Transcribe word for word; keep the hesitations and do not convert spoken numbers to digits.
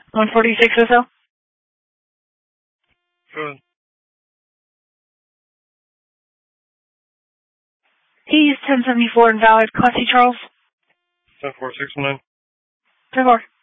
one forty-six or so? Good. Keys ten seventy-four invalid. Class C, Charles. ten four six nine. ten four.